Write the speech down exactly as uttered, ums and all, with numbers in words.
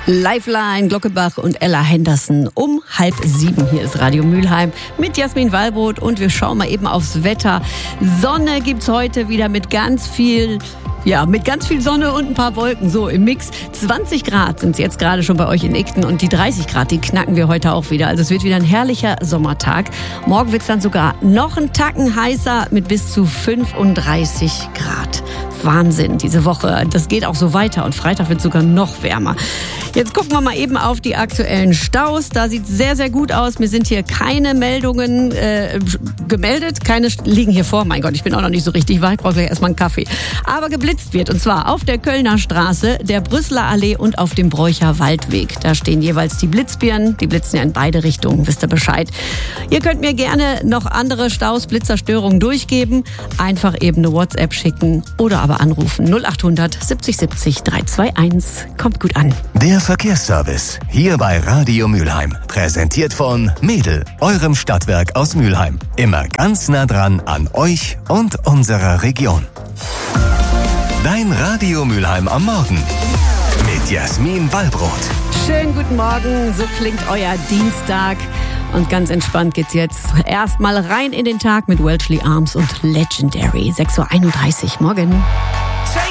Lifeline, Glockenbach und Ella Henderson um halb sieben. Hier ist Radio Mülheim mit Jasmin Wallbrot und wir schauen mal eben aufs Wetter. Sonne gibt's heute wieder mit ganz viel, ja, mit ganz viel Sonne und ein paar Wolken, so im Mix. zwanzig Grad sind es jetzt gerade schon bei euch in Igten und die dreißig Grad, die knacken wir heute auch wieder. Also es wird wieder ein herrlicher Sommertag. Morgen wird's dann sogar noch einen Tacken heißer mit bis zu fünfunddreißig Grad. Wahnsinn, diese Woche. Das geht auch so weiter und Freitag wird sogar noch wärmer. Jetzt gucken wir mal eben auf die aktuellen Staus. Da sieht es sehr, sehr gut aus. Mir sind hier keine Meldungen äh, gemeldet. Keine liegen hier vor. Mein Gott, ich bin auch noch nicht so richtig weit. Ich brauche gleich erstmal einen Kaffee. Aber geblitzt wird. Und zwar auf der Kölner Straße, der Brüsseler Allee und auf dem Bräucher Waldweg. Da stehen jeweils die Blitzbirnen. Die blitzen ja in beide Richtungen. Wisst ihr Bescheid. Ihr könnt mir gerne noch andere Staus, Blitzerstörungen durchgeben. Einfach eben eine WhatsApp schicken oder aber anrufen. null acht hundert siebzig siebzig dreihunderteinundzwanzig. Kommt gut an. Der Verkehrsservice hier bei Radio Mülheim. Präsentiert von Mädel, eurem Stadtwerk aus Mülheim. Immer ganz nah dran an euch und unserer Region. Dein Radio Mülheim am Morgen mit Jasmin Wallbrot. Schönen guten Morgen, so klingt euer Dienstag. Und ganz entspannt geht's jetzt erstmal rein in den Tag mit Welshly Arms und Legendary. sechs Uhr einunddreißig morgen.